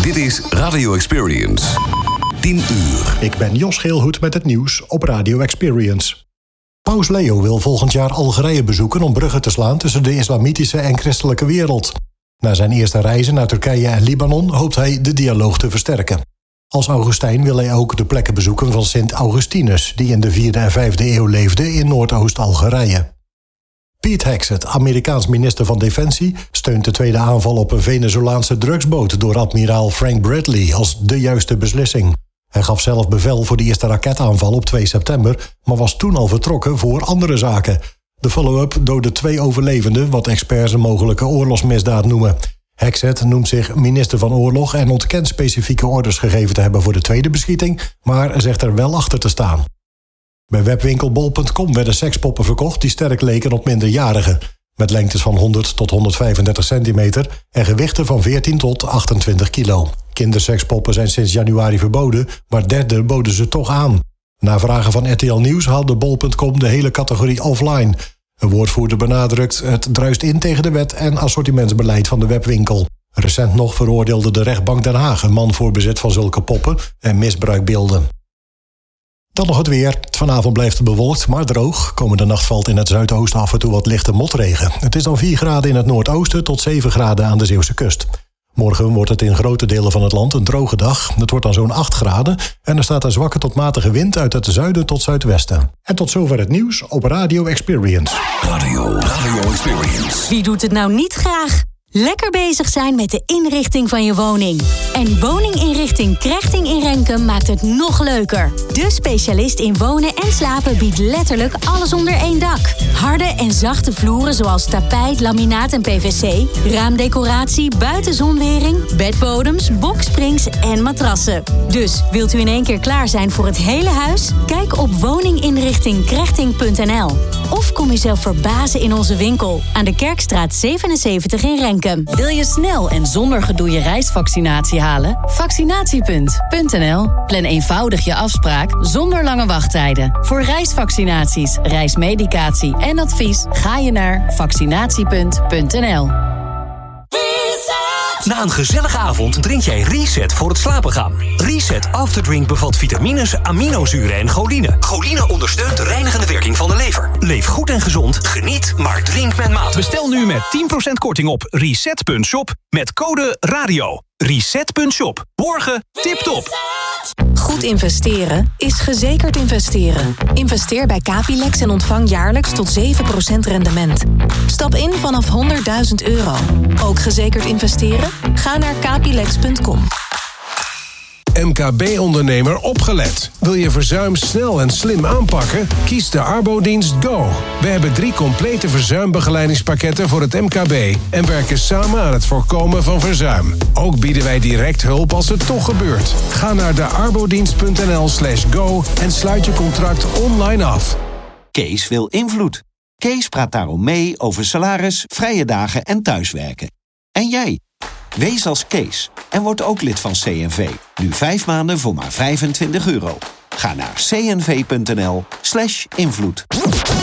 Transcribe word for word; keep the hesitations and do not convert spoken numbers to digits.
Dit is Radio Experience. tien uur. Ik ben Jos Geelhoed met het nieuws op Radio Experience. Paus Leo wil volgend jaar Algerije bezoeken om bruggen te slaan tussen de islamitische en christelijke wereld. Na zijn eerste reizen naar Turkije en Libanon hoopt hij de dialoog te versterken. Als Augustijn wil hij ook de plekken bezoeken van Sint Augustinus, die in de vierde en vijfde eeuw leefde in Noordoost-Algerije. Pete Hegseth, Amerikaans minister van Defensie, steunt de tweede aanval op een Venezolaanse drugsboot door admiraal Frank Bradley als de juiste beslissing. Hij gaf zelf bevel voor de eerste raketaanval op twee september, maar was toen al vertrokken voor andere zaken. De follow-up doodde twee overlevenden, wat experts een mogelijke oorlogsmisdaad noemen. Hegseth noemt zich minister van Oorlog en ontkent specifieke orders gegeven te hebben voor de tweede beschieting, maar zegt er wel achter te staan. Bij webwinkel bol punt com werden sekspoppen verkocht die sterk leken op minderjarigen, met lengtes van honderd tot honderdvijfendertig centimeter en gewichten van veertien tot achtentwintig kilo. Kindersekspoppen zijn sinds januari verboden, maar derden boden ze toch aan. Na vragen van R T L Nieuws haalde bol punt com de hele categorie offline. Een woordvoerder benadrukt: het druist in tegen de wet en assortimentsbeleid van de webwinkel. Recent nog veroordeelde de rechtbank Den Haag een man voor bezit van zulke poppen en misbruikbeelden. Dan nog het weer. Vanavond blijft het bewolkt, maar droog. Komende nacht valt in het zuidoosten af en toe wat lichte motregen. Het is dan vier graden in het noordoosten tot zeven graden aan de Zeeuwse kust. Morgen wordt het in grote delen van het land een droge dag. Het wordt dan zo'n acht graden en er staat een zwakke tot matige wind uit het zuiden tot zuidwesten. En tot zover het nieuws op Radio Experience. Radio, Radio Experience. Wie doet het nou niet graag? Lekker bezig zijn met de inrichting van je woning. En woninginrichting Krechting in Renkum maakt het nog leuker. De specialist in wonen en slapen biedt letterlijk alles onder één dak. Harde en zachte vloeren zoals tapijt, laminaat en P V C, raamdecoratie, buitenzonwering, bedbodems, boksprings en matrassen. Dus wilt u in één keer klaar zijn voor het hele huis? Kijk op woninginrichting krechting punt n l. Of kom jezelf verbazen in onze winkel aan de Kerkstraat zevenenzeventig in Renkum. Wil je snel en zonder gedoe je reisvaccinatie halen? Vaccinatiepunt punt n l. Plan eenvoudig je afspraak zonder lange wachttijden. Voor reisvaccinaties, reismedicatie en advies ga je naar vaccinatiepunt punt n l. Na een gezellige avond drink jij Reset voor het slapen gaan. Reset Afterdrink bevat vitamines, aminozuren en choline. Choline ondersteunt de reinigende werking van de lever. Leef goed en gezond, geniet, maar drink met mate. Bestel nu met tien procent korting op reset punt shop met code radio. reset punt shop. Morgen tip-top. Goed investeren is gezekerd investeren. Investeer bij Capilex en ontvang jaarlijks tot zeven procent rendement. Stap in vanaf honderdduizend euro. Ook gezekerd investeren? Ga naar capilex punt com. M K B-ondernemer opgelet. Wil je verzuim snel en slim aanpakken? Kies de Arbodienst Go. We hebben drie complete verzuimbegeleidingspakketten voor het M K B en werken samen aan het voorkomen van verzuim. Ook bieden wij direct hulp als het toch gebeurt. Ga naar de arbodienst punt n l slash go en sluit je contract online af. Kees wil invloed. Kees praat daarom mee over salaris, vrije dagen en thuiswerken. En jij? Wees als Kees en word ook lid van C N V. Nu vijf maanden voor maar vijfentwintig euro. Ga naar cnv punt n l slash invloed.